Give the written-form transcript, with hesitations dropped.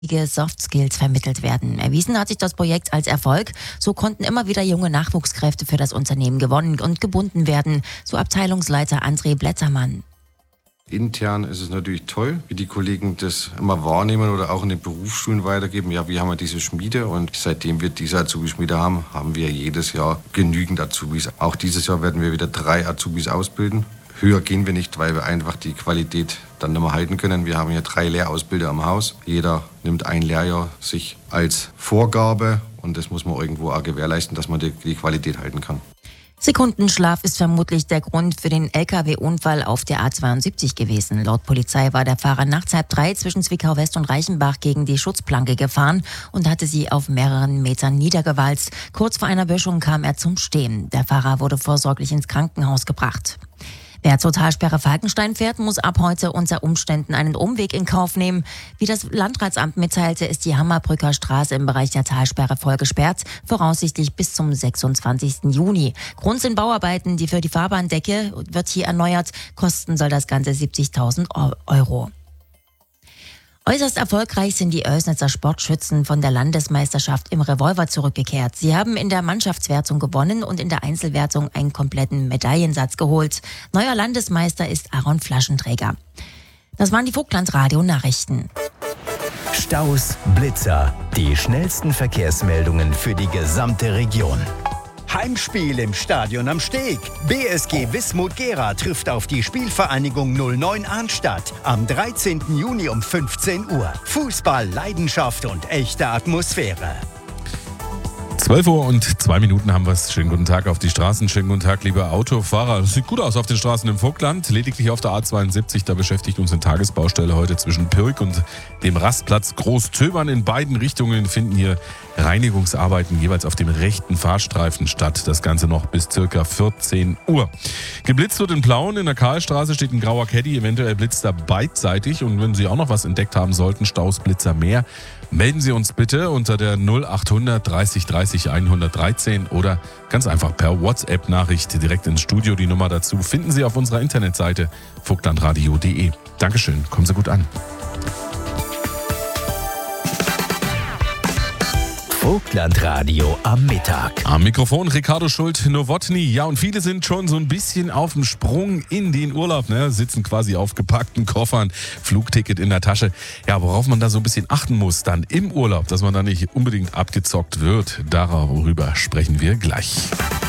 Soft Skills vermittelt werden. Erwiesen hat sich das Projekt als Erfolg. So konnten immer wieder junge Nachwuchskräfte für das Unternehmen gewonnen und gebunden werden, so Abteilungsleiter André Blättermann. Intern ist es natürlich toll, wie die Kollegen das immer wahrnehmen oder auch in den Berufsschulen weitergeben. Ja, wir haben ja diese Schmiede und seitdem wir diese Azubi-Schmiede haben, haben wir jedes Jahr genügend Azubis. Auch dieses Jahr werden wir wieder 3 Azubis ausbilden. Höher gehen wir nicht, weil wir einfach die Qualität dann nicht mehr halten können. Wir haben hier 3 Lehrausbilder am Haus. Jeder nimmt ein Lehrjahr sich als Vorgabe und das muss man irgendwo auch gewährleisten, dass man die Qualität halten kann. Sekundenschlaf ist vermutlich der Grund für den Lkw-Unfall auf der A72 gewesen. Laut Polizei war der Fahrer nachts 2:30 zwischen Zwickau West und Reichenbach gegen die Schutzplanke gefahren und hatte sie auf mehreren Metern niedergewalzt. Kurz vor einer Böschung kam er zum Stehen. Der Fahrer wurde vorsorglich ins Krankenhaus gebracht. Wer zur Talsperre Falkenstein fährt, muss ab heute unter Umständen einen Umweg in Kauf nehmen. Wie das Landratsamt mitteilte, ist die Hammerbrücker Straße im Bereich der Talsperre voll gesperrt, voraussichtlich bis zum 26. Juni. Grund sind Bauarbeiten, die für die Fahrbahndecke wird hier erneuert. Kosten soll das Ganze 70.000 Euro. Äußerst erfolgreich sind die Oelsnitzer Sportschützen von der Landesmeisterschaft im Revolver zurückgekehrt. Sie haben in der Mannschaftswertung gewonnen und in der Einzelwertung einen kompletten Medaillensatz geholt. Neuer Landesmeister ist Aaron Flaschenträger. Das waren die Vogtland-Radio-Nachrichten. Staus, Blitzer, die schnellsten Verkehrsmeldungen für die gesamte Region. Heimspiel im Stadion am Steg. BSG Wismut Gera trifft auf die Spielvereinigung 09 Arnstadt am 13. Juni um 15 Uhr. Fußball, Leidenschaft und echte Atmosphäre. 12 Uhr und 2 Minuten haben wir es. Schönen guten Tag auf die Straßen. Schönen guten Tag, liebe Autofahrer. Es sieht gut aus auf den Straßen im Vogtland. Lediglich auf der A72, da beschäftigt uns eine Tagesbaustelle heute zwischen Pirk und dem Rastplatz Großtöbern. In beiden Richtungen finden hier Reinigungsarbeiten jeweils auf dem rechten Fahrstreifen statt. Das Ganze noch bis ca. 14 Uhr. Geblitzt wird in Plauen. In der Karlstraße steht ein grauer Caddy. Eventuell blitzt er beidseitig. Und wenn Sie auch noch was entdeckt haben sollten, Staus, Blitzer, mehr, melden Sie uns bitte unter der 0800 30 30 113 oder ganz einfach per WhatsApp-Nachricht direkt ins Studio. Die Nummer dazu finden Sie auf unserer Internetseite vogtlandradio.de. Dankeschön, kommen Sie gut an. Vogtlandradio am Mittag. Am Mikrofon Ricardo Schult-Nowotny. Ja, und viele sind schon so ein bisschen auf dem Sprung in den Urlaub, ne? Sitzen quasi auf gepackten Koffern, Flugticket in der Tasche. Ja, worauf man da so ein bisschen achten muss dann im Urlaub, dass man da nicht unbedingt abgezockt wird, darüber sprechen wir gleich.